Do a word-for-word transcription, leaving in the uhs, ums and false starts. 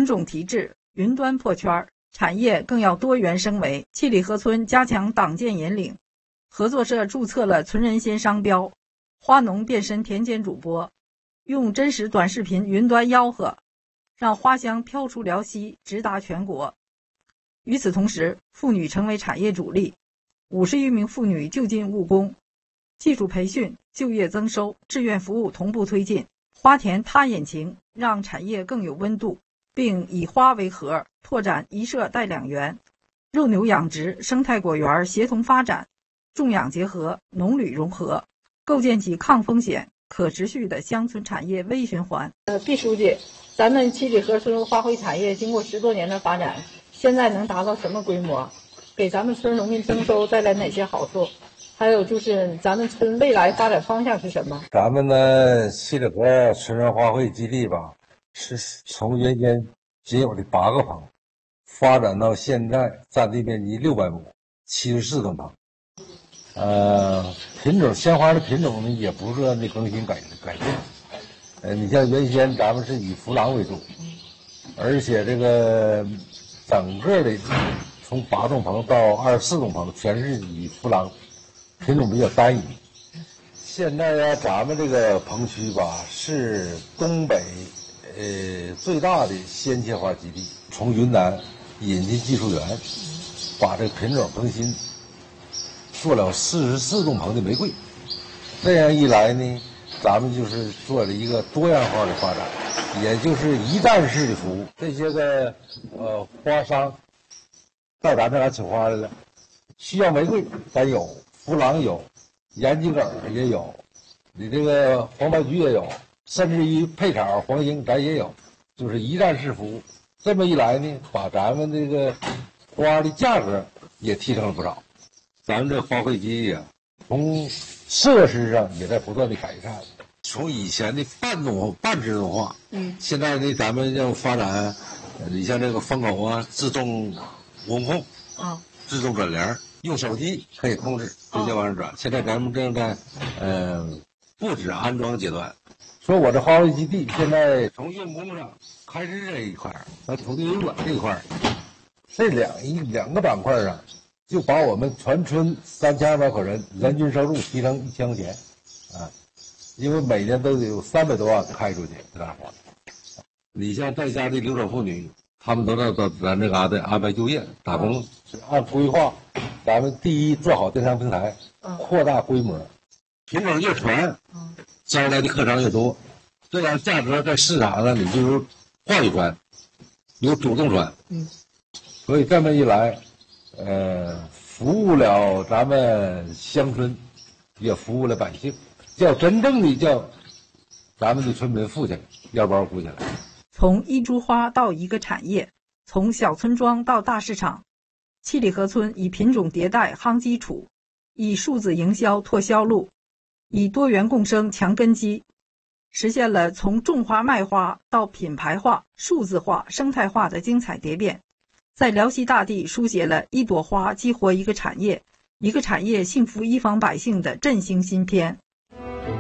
种提质，云端破圈，产业更要多元升维。七里河村加强党建引领，合作社注册了村人鲜商标，花农变身田间主播，用真实短视频云端吆喝，让花香飘出辽西，直达全国。与此同时，妇女成为产业主力，五十余名妇女就近务工，技术培训、就业增收、志愿服务同步推进。花田他眼情，让产业更有温度，并以花为核，拓展一社带两园，肉牛养殖、生态果园协同发展，种养结合，农旅融合，构建起抗风险、可持续的乡村产业微循环。呃，毕书记，咱们七里河村花卉产业经过十多年的发展，现在能达到什么规模？给咱们村农民增收带来哪些好处？还有就是咱们村未来发展方向是什么？ 咱们呢，七里河村人花卉基地吧，是从原先仅有的八个棚，发展到现在占地面积六百亩，七十四栋棚。呃，品种鲜花的品种呢，也不断的更新改改变。呃，你像原先咱们是以弗朗为主，而且这个整个的从八栋棚到二十四栋棚，全是以弗朗。品种比较单一。现在呢，咱们这个棚区吧，是东北呃最大的鲜切花基地。从云南引进技术员，把这个品种更新，做了四十四栋棚的玫瑰。这样一来呢，咱们就是做了一个多样化的发展，也就是一站式的服务。这些个呃花商到咱这来取花来了，需要玫瑰咱有。弗朗有，延吉葛也有，你这个黄白菊也有，甚至于配草黄莺咱也有，就是一站式服务。这么一来呢，把咱们这个花的价格也提升了不少。咱们这花卉基地啊，从设施上也在不断的改善。从以前的半动半自动化，嗯，现在呢，咱们要发展，你像这个风口啊，自动温控，啊，自动转帘。用手机可以控制，直接往上转。现在咱们正在，呃，布置安装阶段。说我这花卉基地现在从用工上、开支这一块和土地维管这一块，这两一两个板块上，就把我们全村三千二百口人人均收入提升一千块钱，啊，因为每年都有三百多万开出去这大花。你像在家的留守妇女，他们都到到咱这嘎达安排就业打工，是按规划。咱们第一做好电商平台，扩大规模，品种越传，招来的客商越多，这样价格在市场上你就有话语权，有主动权。嗯，所以这么一来，呃，服务了咱们乡村，也服务了百姓，叫真正的叫咱们的村民富起来，腰包鼓起来。 从一株花到一个产业，从小村庄到大市场。七里河村以品种迭代夯基础，以数字营销拓销路，以多元共生强根基，实现了从种花卖花到品牌化、数字化、生态化的精彩蝶变，在辽西大地书写了一朵花激活一个产业，一个产业幸福一方百姓的振兴新篇。